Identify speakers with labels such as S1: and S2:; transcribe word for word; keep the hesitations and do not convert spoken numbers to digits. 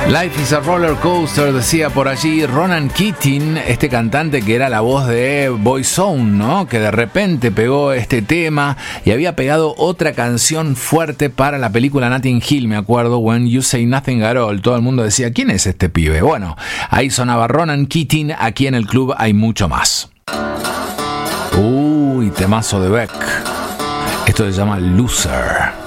S1: Life is a roller coaster, decía por allí Ronan Keating, este cantante que era la voz de Boyzone, ¿no? Que de repente pegó este tema y había pegado otra canción fuerte para la película Notting Hill, me acuerdo, When You Say Nothing at All. Todo el mundo decía, ¿quién es este pibe? Bueno, ahí sonaba Ronan Keating, aquí en el club hay mucho más. Uy, temazo de Beck. Esto se llama Loser.